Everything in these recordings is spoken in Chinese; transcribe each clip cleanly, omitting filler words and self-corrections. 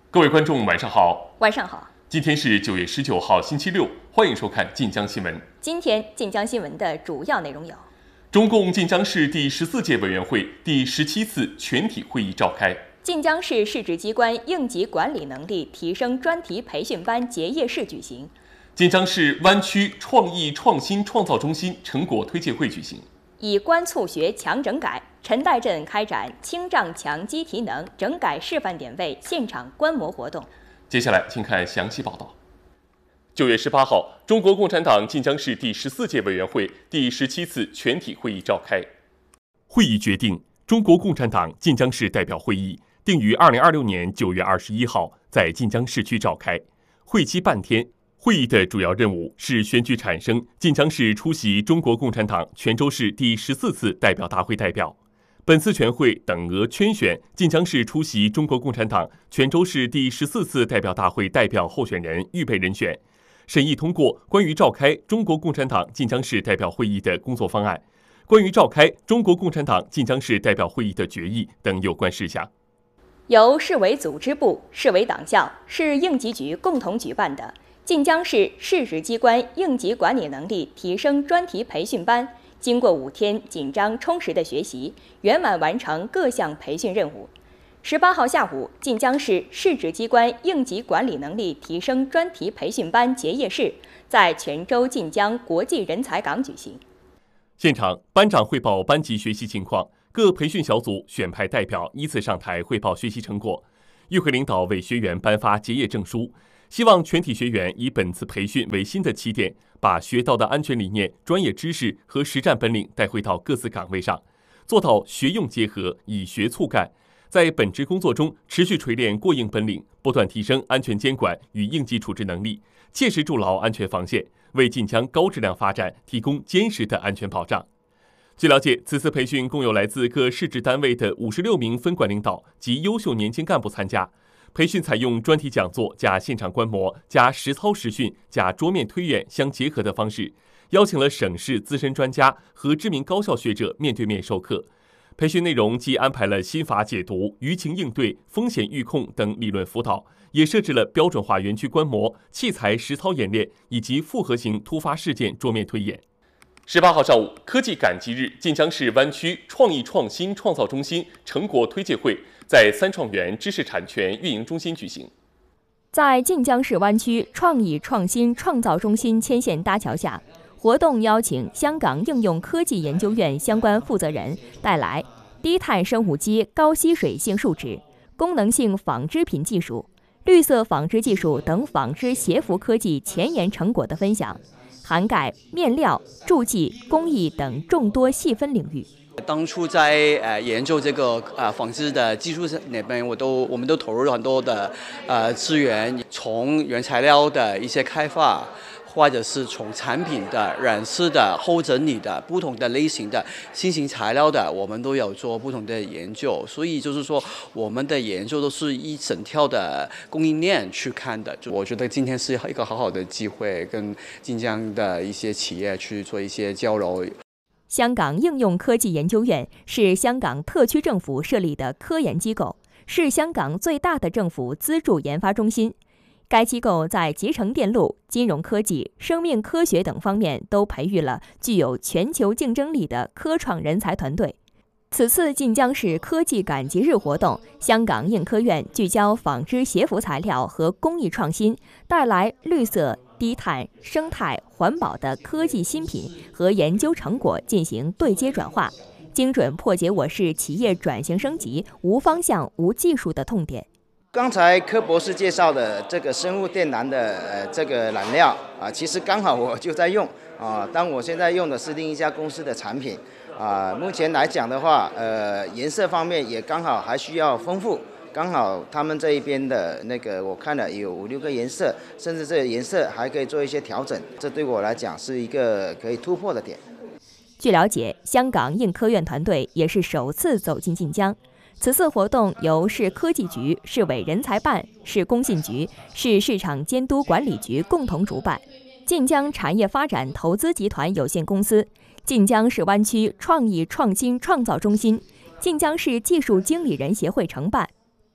各位观众，晚上好。 晚上好。 今天是9月19号，星期六，欢迎收看晋江新闻。 今天晋江新闻的主要内容有： 中共晋江市第14届委员会第17次全体会议召开； 晋江市市直机关应急管理能力提升专题培训班结业式举行； 晋江市湾区创意创新创造中心成果推介会举行。 以关促学强整改，陈代镇开展青障强基体能整改示范点位现场观摩活动。 接下来请看详细报道。9月18号，中国共产党晋江市第14届委员会第17次全体会议召开。会议决定，中国共产党晋江市代表会议定于2026年9月21号在晋江市区召开，会期半天。会议的主要任务是选举产生晋江市出席中国共产党泉州市第14次代表大会代表。本次全会等额圈选晋江市出席中国共产党泉州市第14次代表大会代表候选人预备人选，审议通过关于召开中国共产党晋江市代表会议的工作方案、关于召开中国共产党晋江市代表会议的决议等有关事项。 由市委组织部、市委党校、市应急局共同举办的晋江市市直机关应急管理能力提升专题培训班，经过5天紧张充实的学习，圆满完成各项培训任务。18号下午，晋江市市直机关应急管理能力提升专题培训班结业式在泉州晋江国际人才港举行。 现场，班长汇报班级学习情况，各培训小组选派代表依次上台汇报学习成果。与会领导为学员颁发结业证书，希望全体学员以本次培训为新的起点，把学到的安全理念、专业知识和实战本领带回到各自岗位上，做到学用结合，以学促干，在本职工作中持续锤炼过硬本领，不断提升安全监管与应急处置能力，切实筑牢安全防线，为晋江高质量发展提供坚实的安全保障。据了解，此次培训共有来自各市直单位的56名分管领导及优秀年轻干部参加。培训采用专题讲座加现场观摩加实操实训加桌面推演相结合的方式，邀请了省市资深专家和知名高校学者面对面授课。培训内容既安排了心法解读、舆情应对、风险预控等理论辅导，也设置了标准化园区观摩、器材实操演练以及复合型突发事件桌面推演。18号上午，科技感激日晋江市湾区创意创新创造中心成果推介会在三创园知识产权运营中心举行。 在晋江市湾区创意创新创造中心牵线搭桥下，活动邀请香港应用科技研究院相关负责人带来低碳生物基高吸水性树脂、功能性纺织品技术、绿色纺织技术等纺织协服科技前沿成果的分享，涵盖面料、铸剂、工艺等众多细分领域。 当初在研究这个纺织的技术那边，我们都投入了很多的资源，从原材料的一些开发，或者是从产品的染色的、后整理的不同的类型的新型材料的，我们都有做不同的研究。所以就是说，我们的研究都是一整条的供应链去看的。我觉得今天是一个好好的机会，跟晋江的一些企业去做一些交流。 香港应用科技研究院是香港特区政府设立的科研机构，是香港最大的政府资助研发中心。该机构在集成电路、金融科技、生命科学等方面都培育了具有全球竞争力的科创人才团队。此次晋江市科技感激日活动，香港应科院聚焦纺织协服材料和工艺创新，带来绿色、低碳、生态、环保的科技新品和研究成果进行对接转化，精准破解我市企业转型升级无方向、无技术的痛点。 刚才柯博士介绍的这个生物电缆的这个染料其实刚好我就在用但我现在用的是另一家公司的产品目前来讲的话，颜色方面也刚好还需要丰富。刚好他们这一边的那个我看了有5、6个颜色，甚至这个颜色还可以做一些调整，这对我来讲是一个可以突破的点。 据了解，香港应科院团队也是首次走进晋江。此次活动由市科技局、市委人才办、市工信局、市市场监督管理局共同主办，晋江产业发展投资集团有限公司、晋江市湾区创意创新创造中心、晋江市技术经理人协会承办。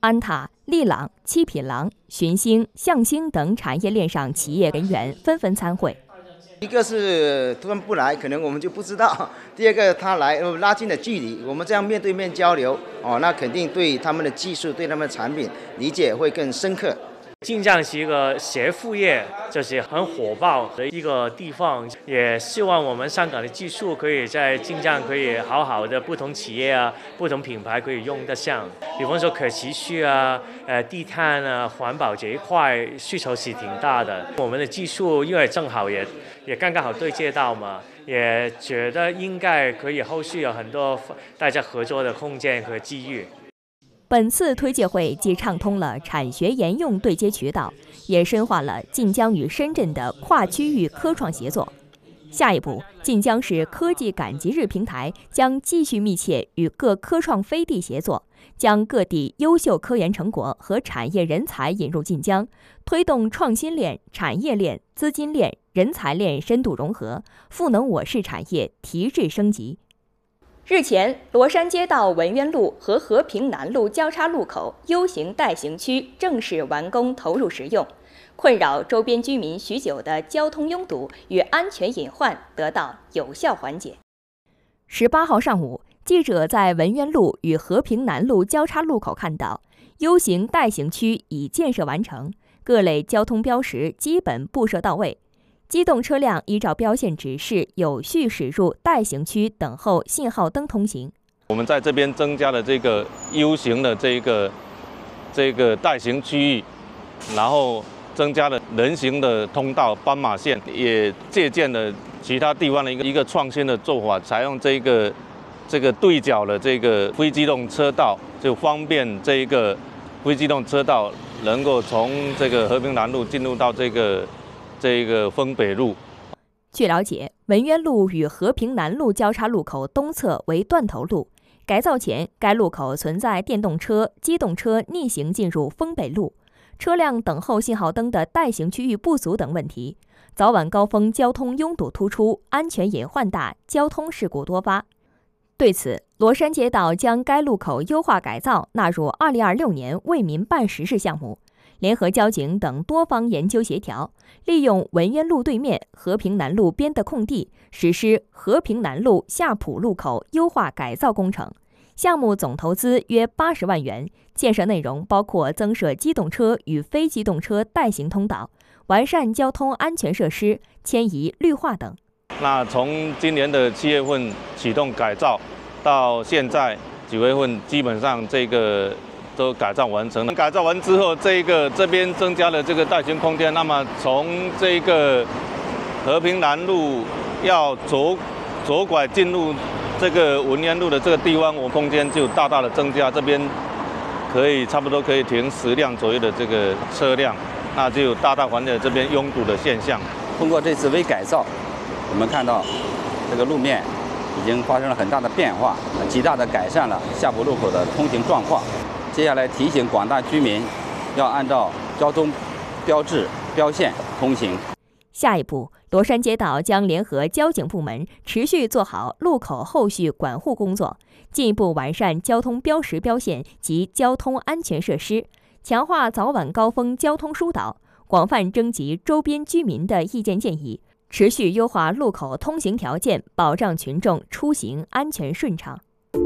安踏、利朗、七匹狼、寻星、象星等产业链上企业人员纷纷参会。 一个是他们不来，可能我们就不知道；第二个他来，拉近了距离，我们这样面对面交流，那肯定对他们的技术、对他们的产品理解会更深刻。 晋江是一个学副业就是很火爆的一个地方，也希望我们香港的技术可以在晋江可以好好的不同企业啊、不同品牌可以用得上。比方说可持续啊、地摊啊、环保这一块需求是挺大的。我们的技术因为正好也刚刚好对接到嘛，也觉得应该可以后续有很多大家合作的空间和机遇。 本次推介会既畅通了产学研用对接渠道，也深化了晋江与深圳的跨区域科创协作。下一步，晋江市科技赶集日平台将继续密切与各科创飞地协作，将各地优秀科研成果和产业人才引入晋江，推动创新链、产业链、资金链、人才链深度融合，赋能我市产业提质升级。日前，罗山街道文渊路和和平南路交叉路口 U 型带行区正式完工投入使用，困扰周边居民许久的交通拥堵与安全隐患得到有效缓解。18号上午，记者在文渊路与和平南路交叉路口看到 U 型带行区已建设完成，各类交通标识基本布设到位。机动车辆依照标线指示有序驶入带行区等候信号灯通行。 我们在这边增加了这个 U 型的这个带行区域，然后增加了人行的通道斑马线，也借鉴了其他地方的一个创新的做法，采用这个对角的这个非机动车道，就方便这个非机动车道能够从这个和平南路进入到这个丰北路。 据了解，文渊路与和平南路交叉路口东侧为断头路，改造前该路口存在电动车、机动车逆行进入丰北路、车辆等候信号灯的带行区域不足等问题，早晚高峰交通拥堵突出，安全隐患大，交通事故多发。对此，罗山街道将该路口优化改造纳入2026年为民办实事项目。联合交警等多方研究协调，利用文渊路对面和平南路边的空地，实施和平南路下浦路口优化改造工程。项目总投资约80万元，建设内容包括增设机动车与非机动车带行通道、完善交通安全设施、迁移绿化等。 那从今年的7月份启动改造，到现在9月份，基本上这个都改造完成了。改造完之后，这边增加了这个带行空间。那么从这个和平南路要左拐进入这个文渊路的这个地方，我空间就大大的增加。这边差不多可以停10辆左右的这个车辆，那就大大缓解这边拥堵的现象。 通过这次微改造，我们看到这个路面已经发生了很大的变化，极大的改善了下浦路口的通行状况。接下来提醒广大居民要按照交通标志标线通行。 下一步，罗山街道将联合交警部门持续做好路口后续管护工作，进一步完善交通标识标线及交通安全设施，强化早晚高峰交通疏导，广泛征集周边居民的意见建议，持续优化路口通行条件，保障群众出行安全顺畅。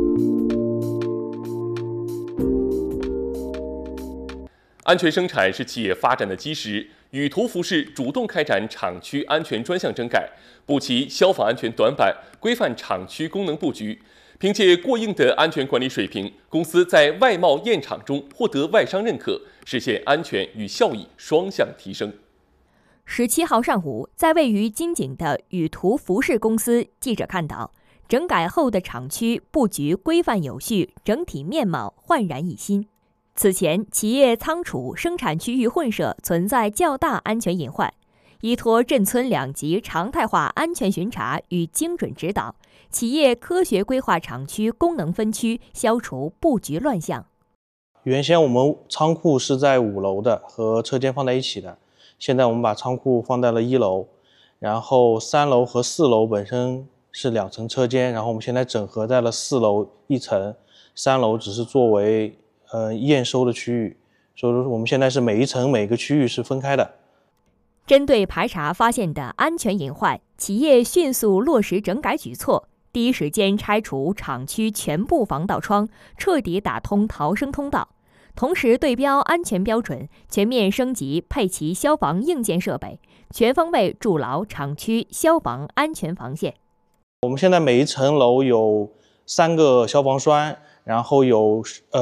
安全生产是企业发展的基石。宇图服饰主动开展厂区安全专项整改，补齐消防安全短板，规范厂区功能布局。凭借过硬的安全管理水平，公司在外贸验厂中获得外商认可，实现安全与效益双向提升。 17号上午，在位于金井的宇图服饰公司，记者看到整改后的厂区布局规范有序，整体面貌焕然一新。此前，企业仓储生产区域混设存在较大安全隐患，依托镇村2级常态化安全巡查与精准指导，企业科学规划厂区功能分区，消除布局乱象。 原先我们仓库是在5楼的，和车间放在一起的，现在我们把仓库放在了1楼，然后3楼和4楼本身是2层车间，然后我们现在整合在了4楼1层，3楼只是作为验收的区域，所以说我们现在是每一层每个区域是分开的。 针对排查发现的安全隐患，企业迅速落实整改举措，第一时间拆除厂区全部防盗窗，彻底打通逃生通道，同时对标安全标准，全面升级配齐消防硬件设备，全方位筑牢厂区消防安全防线。 我们现在每一层楼有3个消防栓，然后有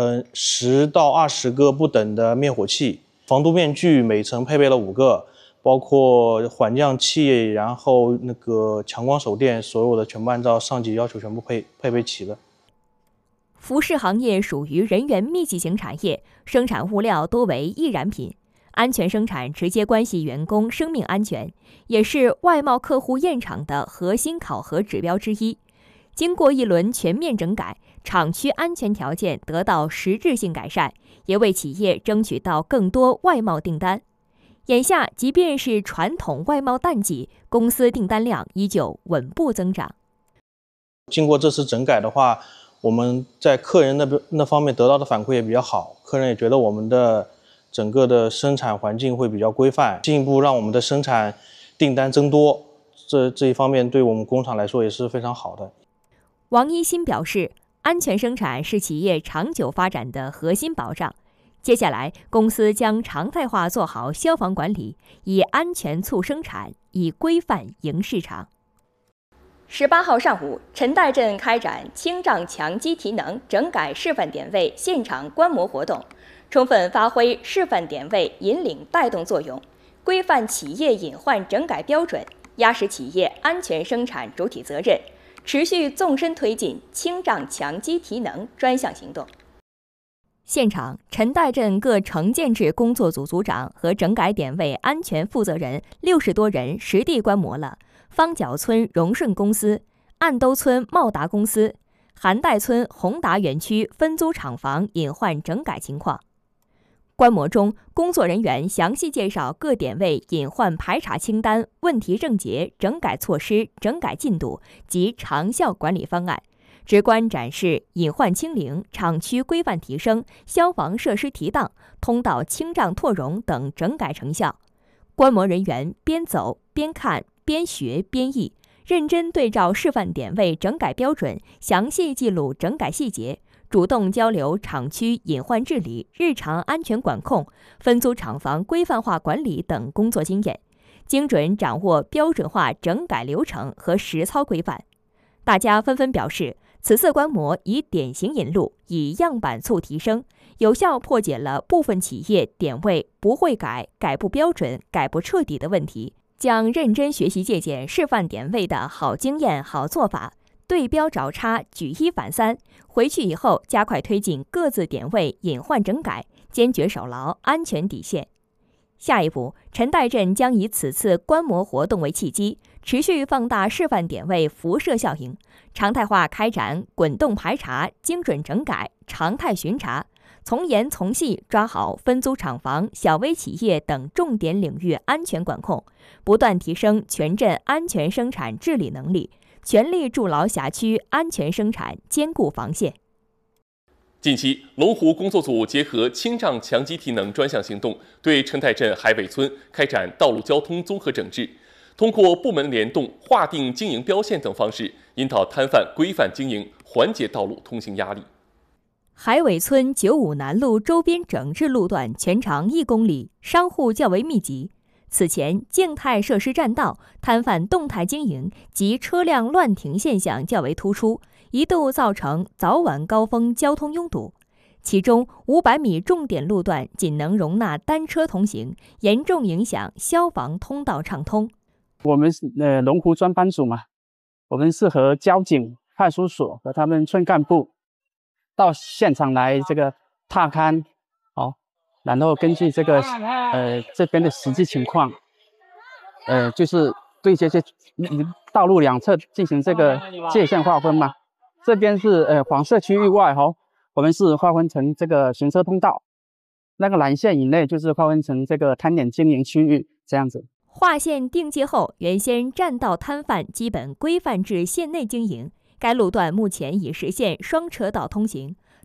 10到20个不等的灭火器，防毒面具每层配备了5个。包括缓降器，然后那个强光手电，所有的全部按照上级要求全部配备齐了。 服饰行业属于人员密集型产业，生产物料多为易燃品，安全生产直接关系员工生命安全，也是外贸客户验厂的核心考核指标之一。经过一轮全面整改，厂区安全条件得到实质性改善，也为企业争取到更多外贸订单。眼下，即便是传统外贸淡季，公司订单量依旧稳步增长。 经过这次整改的话，我们在客人那方面得到的反馈也比较好，客人也觉得我们的整个的生产环境会比较规范，进一步让我们的生产订单增多，这一方面对我们工厂来说也是非常好的。 王一新表示，安全生产是企业长久发展的核心保障。接下来，公司将常态化做好消防管理，以安全促生产，以规范迎市场。18号上午，陈岱镇开展清障强基提能整改示范点位现场观摩活动，充分发挥示范点位引领带动作用，规范企业隐患整改标准，压实企业安全生产主体责任，持续纵深推进清障强基提能专项行动。现场，陈岱镇各城建制工作组组长和整改点位安全负责人60多人实地观摩了方角村荣顺公司、岸兜村茂达公司、韩岱村宏达园区分租厂房隐患整改情况。观摩中，工作人员详细介绍各点位隐患排查清单、问题症结、整改措施、整改进度及长效管理方案，直观展示隐患清零、厂区规范提升、消防设施提档、通道清障拓容等整改成效。观摩人员边走边看边学边议，认真对照示范点位整改标准，详细记录整改细节，主动交流厂区隐患治理、日常安全管控、分租厂房规范化管理等工作经验，精准掌握标准化整改流程和实操规范。大家纷纷表示，此次观摩以典型引路，以样板促提升，有效破解了部分企业点位不会改、改不标准、改不彻底的问题，将认真学习借鉴示范点位的好经验、好做法，对标找茬，举一反三，回去以后加快推进各自点位隐患整改，坚决守牢安全底线。下一步，陈岱镇将以此次观摩活动为契机，持续放大示范点位辐射效应，常态化开展滚动排查、精准整改、常态巡查，从严从细抓好分租厂房、小微企业等重点领域安全管控，不断提升全镇安全生产治理能力，全力筑牢辖区安全生产坚固防线。 近期，龙湖工作组结合清障强基提能专项行动，对陈岱镇海尾村开展道路交通综合整治，通过部门联动、划定经营标线等方式，引导摊贩规范经营，缓解道路通行压力。 海尾村95南路周边整治路段全长1公里，商户较为密集。此前，静态设施占道、摊贩动态经营及车辆乱停现象较为突出，一度造成早晚高峰交通拥堵。其中500米重点路段仅能容纳单车通行，严重影响消防通道畅通。 我们是龙湖专班组嘛，我们是和交警、派出所和他们村干部到现场来这个踏勘，然后根据这个这边的实际情况，就是对这些道路两侧进行这个界限划分嘛。这边是黄色区域外我们是划分成这个行车通道，那个蓝线以内就是划分成这个摊点经营区域这样子。 划线定界后，原先占道摊贩基本规范至线内经营，该路段目前已实现双车道通行。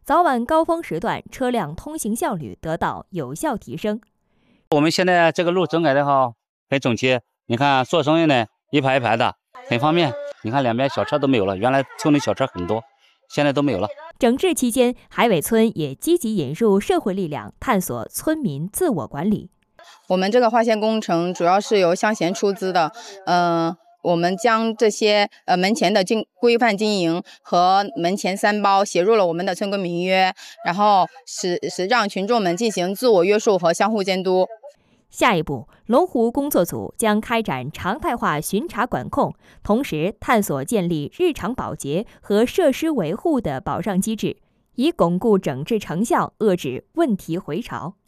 早晚高峰时段车辆通行效率得到有效提升。 我们现在这个路整改的好，很整齐。你看做生意呢，一排一排的，很方便。你看两边小车都没有了，原来村里小车很多，现在都没有了。 整治期间，海尾村也积极引入社会力量，探索村民自我管理。 我们这个划线工程主要是由乡贤出资的，我们将这些门前的规范经营和门前三包写入了我们的村规民约，然后让群众们进行自我约束和相互监督。 下一步，龙湖工作组将开展常态化巡查管控，同时探索建立日常保洁和设施维护的保障机制，以巩固整治成效，遏制问题回潮。